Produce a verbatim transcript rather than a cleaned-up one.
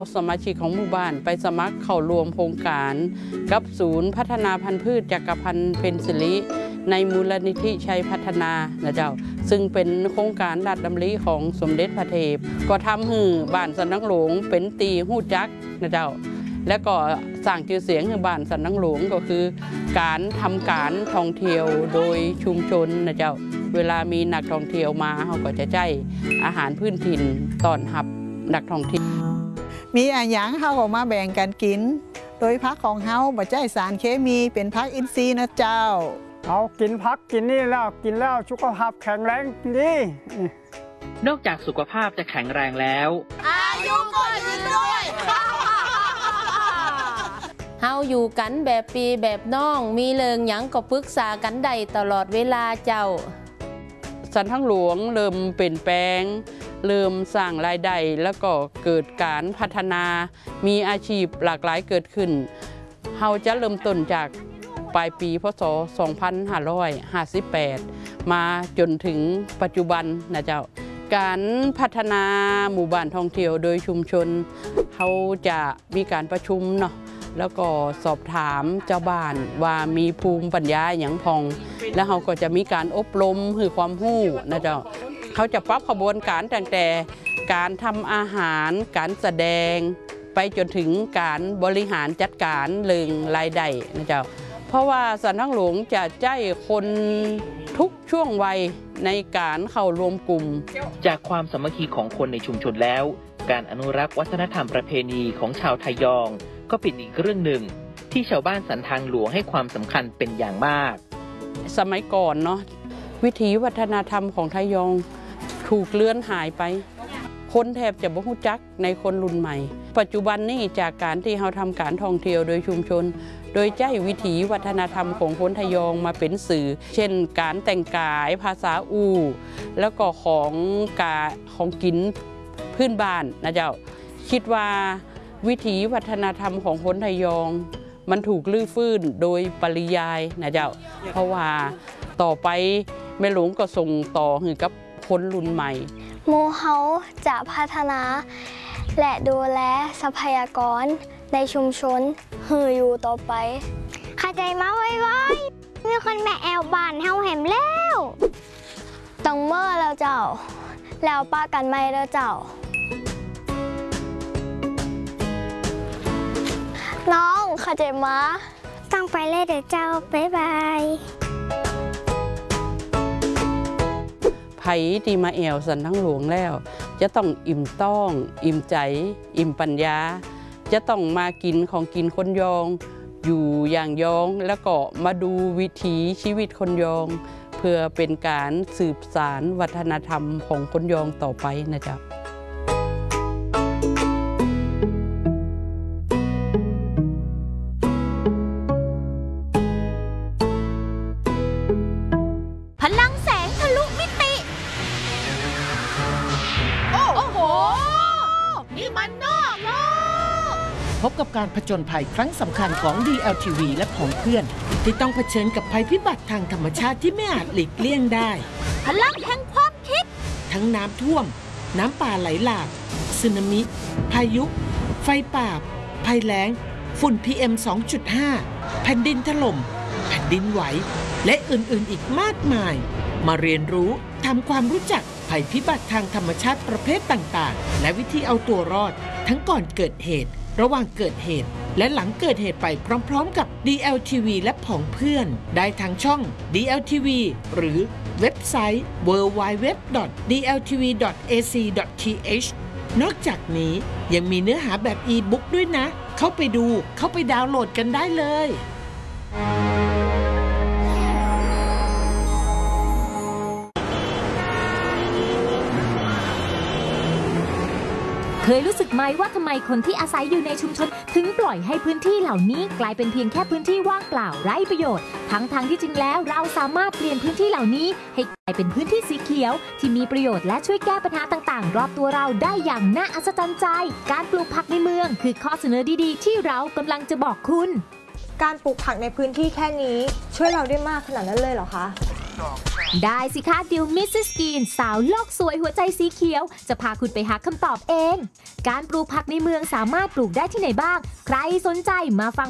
สมาชิกของหมู่บ้านไปสมัครเข้ารวมโครงการกับศูนย์พัฒนาพันธุ์พืชจักรพันธ์เป็นสิริในมูลนิธิชัยพัฒนานะเจ้าซึ่งเป็นโครงการรัฐดำริของสมเด็จพระเทพก็ทำให้บ้านสันนังหลวงเป็นตีหู้จักนะเจ้าและก็สร้างชื่อเสียงให้บ้านสันนังหลวงก็คือการทำการท่องเที่ยวโดยชุมชนนะเจ้าเวลามีนักท่องเที่ยวมาเขาก็จะใช้อาหารพื้นถิ่นต้อนรับนักท่องเที่ยวมีอาหารเขาออกมาแบ่งกันกินโดยพักของเขาบ่ใช้สารเคมีเป็นพักอินทรีย์นะเจ้าเอากินพักกินนี่แล้วกินแล้วสุขภาพแข็งแรงดีนอกจากสุขภาพจะแข็งแรงแล้วอายุก็ยืนด้วยเฮาอยู่กันแบบปีแบบน้องมีเริงหยังก็ปรึกษากันได้ตลอดเวลาเจ้าสันทั้งหลวงเริ่มเปลี่ยนแปลงเริ่มสร้างรายได้แล้วก็เกิดการพัฒนามีอาชีพหลากหลายเกิดขึ้นเฮาจะเริ่มต้นจากปลายปีพศสองพันห้าร้อยห้าสิบแปดมาจนถึงปัจจุบันนะเจ้าการพัฒนาหมู่บ้านท่องเที่ยวโดยชุมชนเขาจะมีการประชุมเนาะแล้วก็สอบถามเจ้าบ้านว่ามีภูมิปัญญาอย่างพองแล้วเขาก็จะมีการอบรมให้ความรู้นะเจ้าเขาจะปรับขบวนการตั้งแต่การทำอาหารการแสดงไปจนถึงการบริหารจัดการเรื่องรายได้นะเจ้าเพราะว่าสันทั้งหลวงจะใจคนทุกช่วงวัยในการเข้ารวมกลุ่มจากความสามัคคีของคนในชุมชนแล้วการอนุรักษ์วัฒนธรรมประเพณีของชาวไทยองก็เป็นอีกเรื่องหนึ่งที่ชาวบ้านสันทางหลวงให้ความสำคัญเป็นอย่างมากสมัยก่อนเนาะวิถีวัฒนธรรมของไทยองถูกเลือนหายไปคนแทบจะบ่รู้จักในคนรุ่นใหม่ปัจจุบันนี้จากการที่เราทำการท่องเที่ยวโดยชุมชนโดยใจวิถีวัฒนธรรมของคนไทยองมาเป็นสื่อเช่นการแต่งกายภาษาอู่แล้วก็ของกาของกินพื้นบ้านนะเจ้าคิดว่าวิถีวัฒนธรรมของคนไทยองมันถูกลื้อฟื้นโดยปริยายนะเจ้าเพราะว่าต่อไปแม่หลวงก็ส่งต่อให้กับคนรุ่นใหม่หมู่เฮาจะพัฒนาและดูแลทรัพยากรในชุมชนหืออยู่ต่อไปเข้าใจมาไว้ๆมีคนแม่แอวบ้านเฮาแหมแล้วต้องเมื่อแล้วเจ้าแล้วป้ากันไม่แล้วเจ้าน้องเข้าใจมาต้องไปเลยเดี๋ยวเจ้าบ๊ายบายไผ่ที่มาแอวสันทั้งหลวงแล้วจะต้องอิ่มต้องอิ่มใจอิ่มปัญญาจะต้องมากินของกินคนยองอยู่อย่างยองแล้วก็มาดูวิถีชีวิตคนยองเพื่อเป็นการสืบสานวัฒนธรรมของคนยองต่อไปนะจ๊ะพลังแสงทะลุมิติโอ้โหนี่มันนอกโลกพบกับการผจญภัยครั้งสำคัญของ ดี แอล ที วี และของเพื่อนที่ต้องเผชิญกับภัยพิบัติทางธรรมชาติที่ไม่อาจหลีกเลี่ยงได้พลังแห่งความคิดทั้งน้ำท่วมน้ำป่าไหลหลากสึนามิพายุไฟป่าภัยแล้งฝุ่น พี เอ็ม สองจุดห้า แผ่นดินถล่มแผ่นดินไหวและอื่นๆอีกมากมายมาเรียนรู้ทำความรู้จักภัยพิบัติทางธรรมชาติประเภทต่างๆและวิธีเอาตัวรอดทั้งก่อนเกิดเหตุระหว่างเกิดเหตุและหลังเกิดเหตุไปพร้อมๆกับ ดี แอล ที วี และผองเพื่อนได้ทางช่อง ดี แอล ที วี หรือเว็บไซต์ ดับเบิลยู ดับเบิลยู ดับเบิลยู ดอท ดี แอล ที วี ดอท เอ ซี ดอท ที เอช นอกจากนี้ยังมีเนื้อหาแบบอีบุ๊กด้วยนะเข้าไปดูเข้าไปดาวน์โหลดกันได้เลยเคยรู้สึกไหมว่าทำไมคนที่อาศัยอยู่ในชุมชนถึงปล่อยให้พื้นที่เหล่านี้กลายเป็นเพียงแค่พื้นที่ว่างเปล่าไร้ประโยชน์ทั้งทางที่จริงแล้วเราสามารถเปลี่ยนพื้นที่เหล่านี้ให้กลายเป็นพื้นที่สีเขียวที่มีประโยชน์และช่วยแก้ปัญหาต่างๆรอบตัวเราได้อย่างน่าอัศจรรย์ใจการปลูกผักในเมืองคือข้อเสนอดีๆที่เรากำลังจะบอกคุณการปลูกผักในพื้นที่แค่นี้ช่วยเราได้มากขนาดนั้นเลยเหรอคะได้สิคะเดี๋ยวมิสซิสกรีนสาวโลกสวยหัวใจสีเขียวจะพาคุณไปหาคำตอบเอง การปลูกผักในเมืองสามารถปลูกได้ที่ไหนบ้าง ใครสนใจมาฟัง